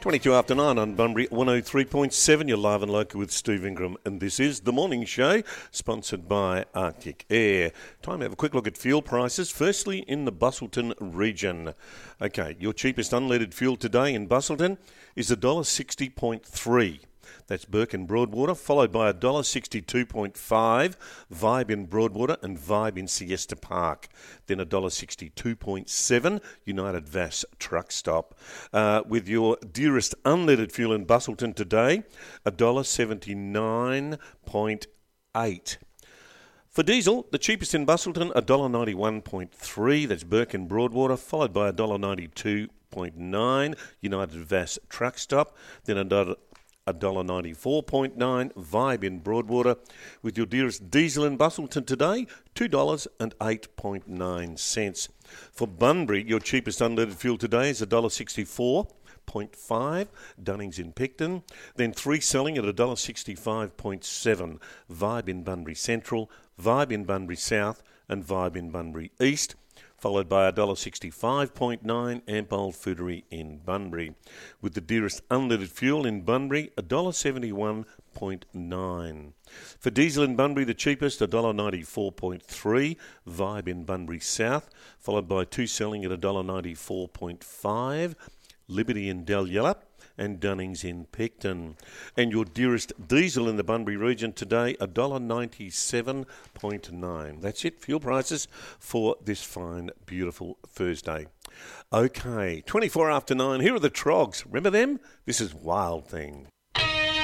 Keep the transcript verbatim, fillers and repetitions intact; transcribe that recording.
twenty-two after nine on Bunbury one oh three point seven. You're live and local with Steve Ingram, and this is The Morning Show, sponsored by Arctic Air. Time to have a quick look at fuel prices, firstly in the Busselton region. Okay, your cheapest unleaded fuel today in Busselton is one dollar sixty point three. That's Burke in Broadwater, followed by one dollar sixty-two point five, Vibe in Broadwater and Vibe in Siesta Park. Then one dollar sixty-two point seven, United Vas Truck Stop. Uh, with your dearest unleaded fuel in Busselton today, one dollar seventy-nine point eight. For diesel, the cheapest in Busselton, one dollar ninety-one point three. That's Burke in Broadwater, followed by one dollar ninety-two point nine, United Vas Truck Stop. Then one dollar one dollar ninety-four point nine, Vibe in Broadwater. With your dearest diesel in Busselton today, two dollars eight point nine. For Bunbury, your cheapest unleaded fuel today is one dollar sixty-four point five, Dunnings in Picton. Then three selling at one dollar sixty-five point seven, Vibe in Bunbury Central, Vibe in Bunbury South and Vibe in Bunbury East, followed by one dollar sixty-five point nine, Ampol Foodery in Bunbury. With the dearest unleaded fuel in Bunbury, one dollar seventy-one point nine. For diesel in Bunbury, the cheapest, one dollar ninety-four point three, Vibe in Bunbury South, followed by two selling at one dollar ninety-four point five, Liberty in Dalyella and Dunnings in Picton. And your dearest diesel in the Bunbury region today, one dollar ninety-seven point nine. That's it, fuel prices for this fine, beautiful Thursday. Okay, twenty-four after nine, here are the Trogs. Remember them? This is Wild Thing.